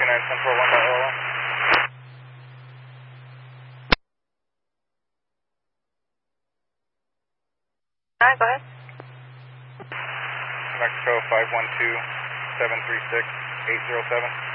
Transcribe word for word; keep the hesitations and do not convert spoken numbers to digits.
nine ten four one by O L. Alright, go ahead. Mexico five one two seven three six eight zero seven.